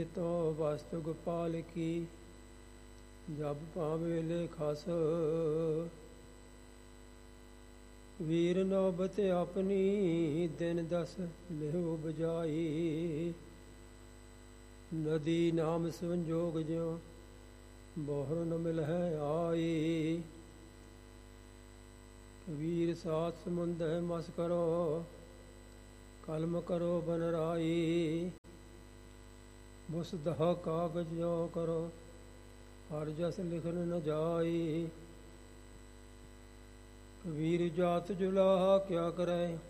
ਤੋ ਵਸਤ ਗੋਪਾਲ ਕੀ, ਜਬ ਪਾਵੇ ਲੇਖਸ। ਵੀਰ ਨੌਬਤ ਆਪਣੀ, ਦਿਨ ਦਸ ਲਿਹੁ ਬਜਾਈ। ਨਦੀ ਨਾਮ ਸੰਜੋਗ ਜਿਉ, ਬੋਹਰ ਨ ਮਿਲਹਿ ਆਈ। ਕਬੀਰ ਸਾਤ ਸਮੁੰਦ ਮਸ ਕਰੋ, ਕਲਮ ਕਰੋ ਬਨਰਾਈ। ਬੁਸ ਦਹ ਕਾਗਜ ਜੋ ਕਰੋ, ਹਰ ਜਸ ਲਿਖਨ ਨ ਜਾਈ। ਕਬੀਰ ਜਾਤ ਜੁਲਾਹਾ ਕਿਆ ਕਰੈ,